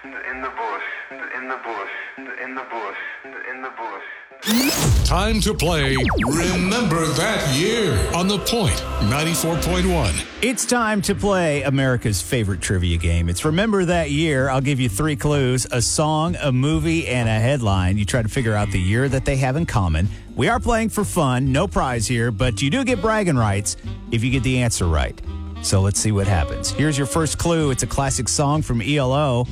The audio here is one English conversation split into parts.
in the bush, in the bush, in the bush, in the bush. Time to play Remember That Year on The Point 94.1. It's time to play America's favorite trivia game. It's Remember That Year. I'll give you 3 clues, a song, a movie, and a headline. You try to figure out the year that they have in common. We are playing for fun, no prize here, but you do get bragging rights if you get the answer right. So let's see what happens. Here's your first clue. It's a classic song from ELO.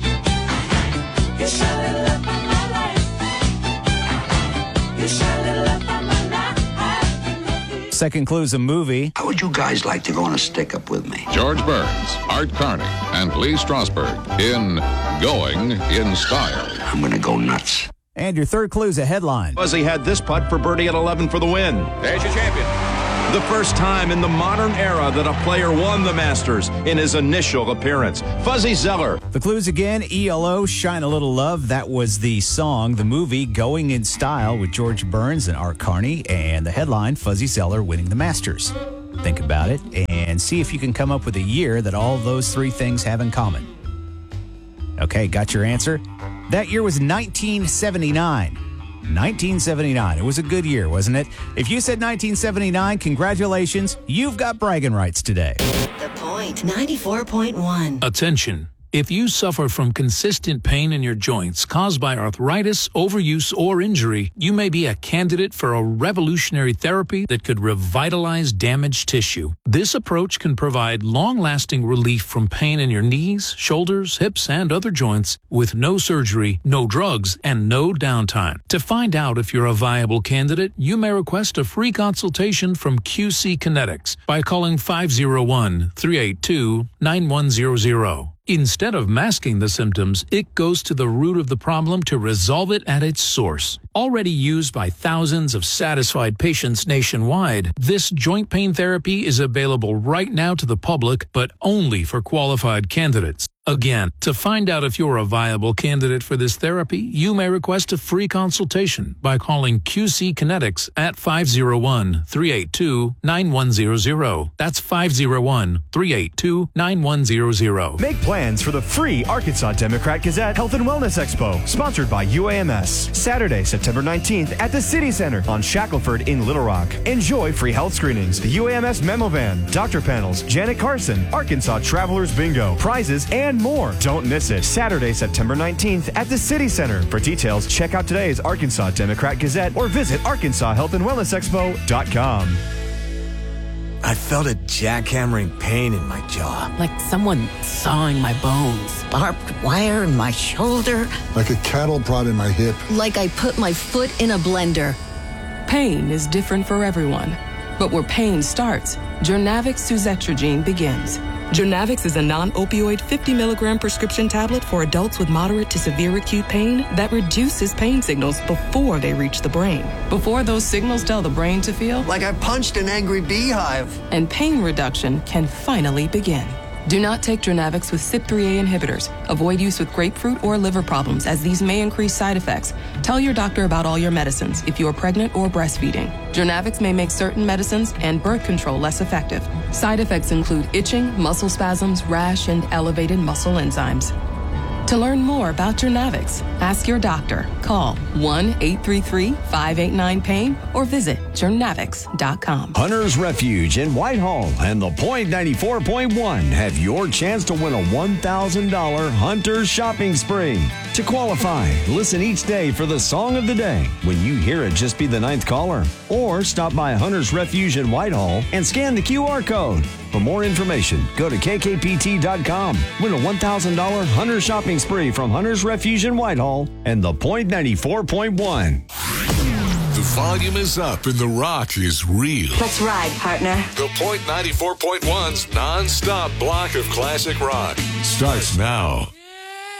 Second clue is a movie. How would you guys like to go on a stick-up with me? George Burns, Art Carney, and Lee Strasberg in Going in Style. I'm going to go nuts. And your third clue is a headline. Fuzzy had this putt for birdie at 11 for the win. There's your champion. The first time in the modern era that a player won the Masters in his initial appearance. Fuzzy Zoeller. The clues again, ELO, Shine a Little Love. That was the song. The movie, Going in Style, with George Burns and Art Carney. And the headline, Fuzzy Zoeller winning the Masters. Think about it and see if you can come up with a year that all those 3 things have in common. Okay, got your answer? That year was 1979. 1979. It was a good year, wasn't it? If you said 1979, congratulations. You've got bragging rights today. The Point 94.1. Attention. If you suffer from consistent pain in your joints caused by arthritis, overuse, or injury, you may be a candidate for a revolutionary therapy that could revitalize damaged tissue. This approach can provide long-lasting relief from pain in your knees, shoulders, hips, and other joints with no surgery, no drugs, and no downtime. To find out if you're a viable candidate, you may request a free consultation from QC Kinetics by calling 501-382-9100. Instead of masking the symptoms, it goes to the root of the problem to resolve it at its source. Already used by thousands of satisfied patients nationwide, this joint pain therapy is available right now to the public, but only for qualified candidates. Again, to find out if you're a viable candidate for this therapy, you may request a free consultation by calling QC Kinetics at 501-382-9100. That's 501-382-9100. Make plans for the free Arkansas Democrat Gazette Health and Wellness Expo, sponsored by UAMS. Saturday, September 19th at the City Center on Shackelford in Little Rock. Enjoy free health screenings, the UAMS memo van, doctor panels, Janet Carson, Arkansas Travelers Bingo, prizes, and more. Don't miss it. Saturday, September 19th at the City Center. For details, check out today's Arkansas Democrat Gazette or visit ArkansasHealthAndWellnessExpo.com. I felt a jackhammering pain in my jaw. Like someone sawing my bones. Barbed wire in my shoulder. Like a cattle prod in my hip. Like I put my foot in a blender. Pain is different for everyone. But where pain starts, Journavx Suzetrigine begins. Journavx is a non-opioid 50-milligram prescription tablet for adults with moderate to severe acute pain that reduces pain signals before they reach the brain. Before those signals tell the brain to feel like I punched an angry beehive. And pain reduction can finally begin. Do not take Journavx with CYP3A inhibitors. Avoid use with grapefruit or liver problems, as these may increase side effects. Tell your doctor about all your medicines if you are pregnant or breastfeeding. Journavx may make certain medicines and birth control less effective. Side effects include itching, muscle spasms, rash, and elevated muscle enzymes. To learn more about Journavx, ask your doctor. Call 1-833-589-PAIN or visit Journavx.com. Hunter's Refuge in Whitehall and The Point 94.1 have your chance to win a $1,000 Hunter's shopping spree. To qualify, listen each day for the song of the day. When you hear it, just be the 9th caller. Or stop by Hunter's Refuge in Whitehall and scan the QR code. For more information, go to kkpt.com. Win a $1,000 Hunter shopping spree from Hunter's Refuge in Whitehall and The Point 94.1. The volume is up and the rock is real. Let's ride, partner. The Point 94.1's non-stop block of classic rock starts now.